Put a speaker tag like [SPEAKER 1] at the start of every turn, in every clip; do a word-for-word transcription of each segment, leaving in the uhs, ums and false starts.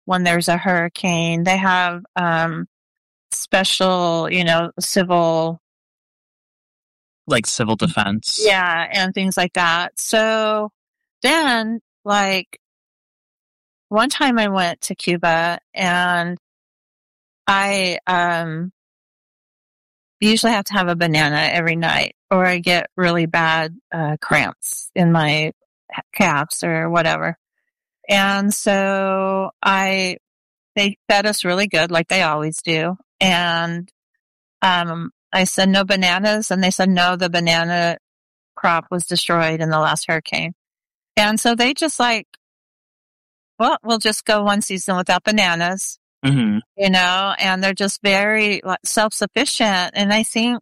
[SPEAKER 1] when there's a hurricane. They have um, special, you know, civil,
[SPEAKER 2] like civil defense.
[SPEAKER 1] Yeah, and things like that. So then, like, one time I went to Cuba and I um, usually have to have a banana every night or I get really bad uh, cramps in my calves or whatever. And so I, they fed us really good like they always do. And um, I said, no bananas. And they said, no, the banana crop was destroyed in the last hurricane. And so they just like, well, we'll just go one season without bananas,
[SPEAKER 2] mm-hmm.
[SPEAKER 1] you know, and they're just very like, self-sufficient. And I think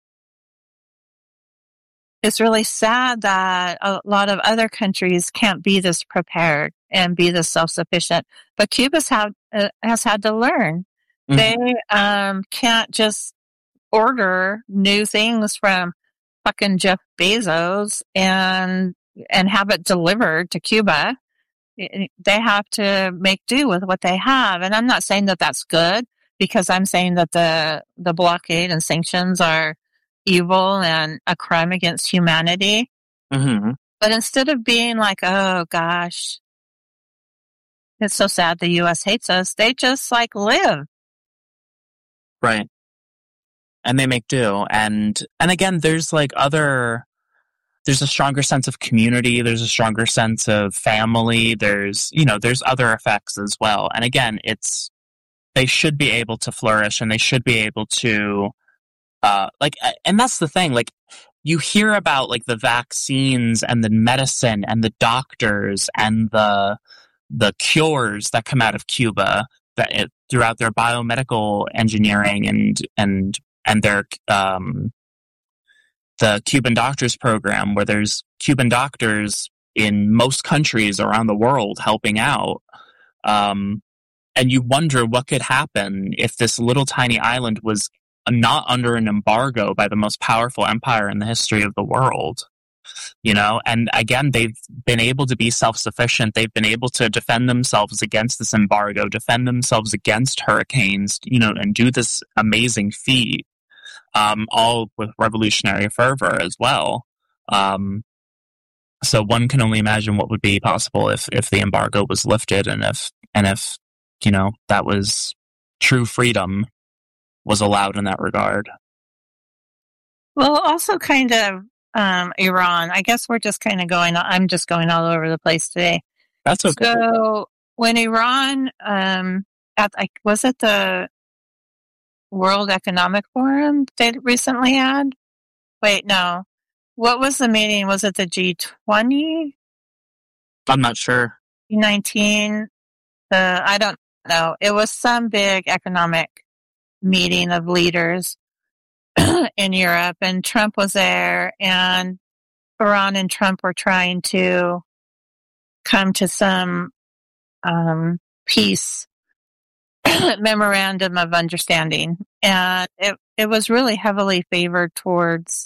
[SPEAKER 1] it's really sad that a lot of other countries can't be this prepared and be this self-sufficient. But Cuba's have, uh, has had to learn. Mm-hmm. They um, can't just order new things from fucking Jeff Bezos and and have it delivered to Cuba. They have to make do with what they have. And I'm not saying that that's good, because I'm saying that the, the blockade and sanctions are evil and a crime against humanity.
[SPEAKER 2] Mm-hmm.
[SPEAKER 1] But instead of being like, oh gosh, it's so sad the U S hates us, they just like live.
[SPEAKER 2] Right. And they make do. And, and again, there's like other, there's a stronger sense of community. There's a stronger sense of family. There's, you know, there's other effects as well. And again, it's, they should be able to flourish and they should be able to, uh, like, and that's the thing, like, you hear about like the vaccines and the medicine and the doctors and the, the cures that come out of Cuba that it, throughout their biomedical engineering and, and, and their, um, the Cuban Doctors Program, where there's Cuban doctors in most countries around the world helping out. Um, and you wonder what could happen if this little tiny island was not under an embargo by the most powerful empire in the history of the world. You know, and again, they've been able to be self-sufficient. They've been able to defend themselves against this embargo, defend themselves against hurricanes, you know, and do this amazing feat. Um, all with revolutionary fervor as well. Um, so one can only imagine what would be possible if, if the embargo was lifted and if, and if, you know, that was true freedom was allowed in that regard.
[SPEAKER 1] Well, also kind of, um, Iran, I guess we're just kind of going, I'm just going all over the place today.
[SPEAKER 2] That's okay.
[SPEAKER 1] So when Iran, um, at, was it the World Economic Forum they recently had? Wait, no. What was the meeting? Was it the G twenty?
[SPEAKER 2] I'm not sure.
[SPEAKER 1] G nineteen? The, I don't know. It was some big economic meeting of leaders in Europe, and Trump was there, and Iran and Trump were trying to come to some um, peace memorandum of understanding, and it it was really heavily favored towards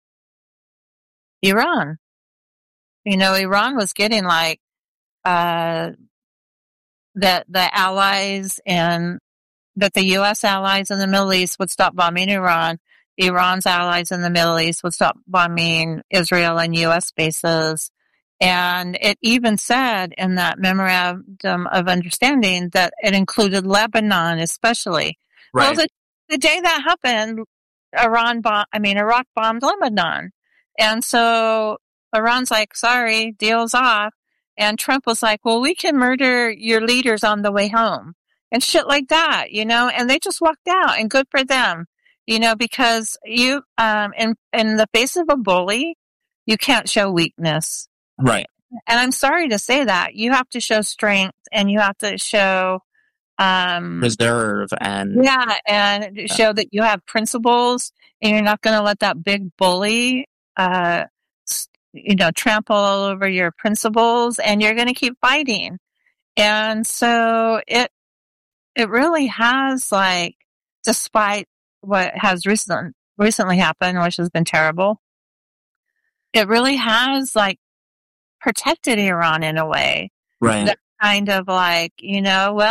[SPEAKER 1] Iran. You know, Iran was getting like uh, that the allies and that the U S allies in the Middle East would stop bombing Iran. Iran's allies in the Middle East would stop bombing Israel and U S bases. And it even said in that memorandum of understanding that it included Lebanon, especially.
[SPEAKER 2] Right.
[SPEAKER 1] Well, the, the day that happened, Iran bomb, I mean, Iraq bombed Lebanon. And so Iran's like, sorry, deal's off. And Trump was like, well, we can murder your leaders on the way home and shit like that, you know, and they just walked out, and good for them, you know, because you, um, in, in the face of a bully, you can't show weakness.
[SPEAKER 2] Right.
[SPEAKER 1] And I'm sorry to say that. You have to show strength, and you have to show um
[SPEAKER 2] reserve and
[SPEAKER 1] yeah, and
[SPEAKER 2] yeah.
[SPEAKER 1] show that you have principles, and you're not going to let that big bully uh you know trample all over your principles, and you're going to keep fighting. And so it it really has, like, despite what has recent, recently happened, which has been terrible, it really has, like, protected Iran in a way.
[SPEAKER 2] Right.
[SPEAKER 1] That kind of like, you know, well,